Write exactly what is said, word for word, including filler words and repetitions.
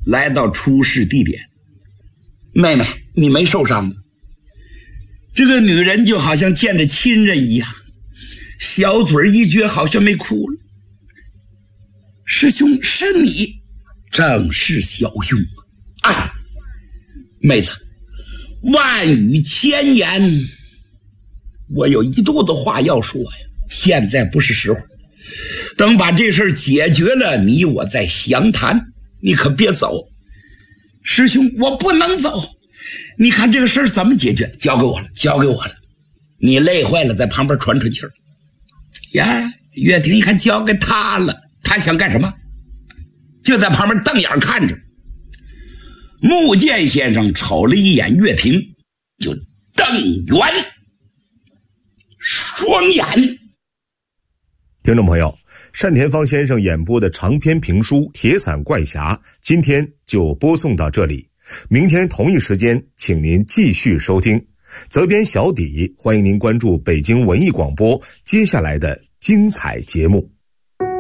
来到出事地点。妹妹，你没受伤吧？这个女人就好像见着亲人一样，小嘴一撅，好像没哭了。师兄，是你，正是小兄。哎，妹子，万语千言，我有一肚子话要说呀，现在不是时候，等把这事解决了，你我再详谈，你可别走。师兄，我不能走，你看这个事怎么解决？交给我了，交给我了。你累坏了，在旁边喘喘气儿。呀，岳霆一看交给他了，他想干什么？就在旁边瞪眼看着。穆剑先生瞅了一眼岳霆，就瞪圆双眼。 听众朋友，单田芳先生演播的长篇评书《铁伞怪侠》今天就播送到这里，明天同一时间请您继续收听。责编小底，欢迎您关注北京文艺广播接下来的精彩节目。